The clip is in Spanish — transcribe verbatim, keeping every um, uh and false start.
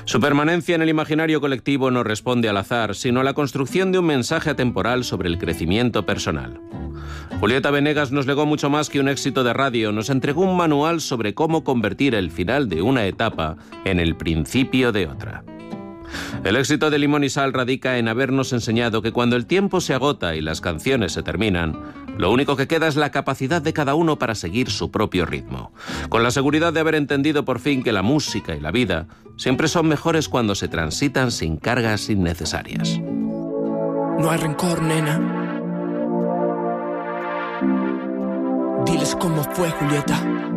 Su permanencia en el imaginario colectivo no responde al azar, sino a la construcción de un mensaje atemporal sobre el crecimiento personal. Julieta Venegas nos legó mucho más que un éxito de radio, nos entregó un manual sobre cómo convertir el final de una etapa en el principio de otra. El éxito de Limón y Sal radica en habernos enseñado que cuando el tiempo se agota y las canciones se terminan, lo único que queda es la capacidad de cada uno para seguir su propio ritmo, con la seguridad de haber entendido por fin que la música y la vida siempre son mejores cuando se transitan sin cargas innecesarias. No hay rencor, nena. Diles cómo fue, Julieta.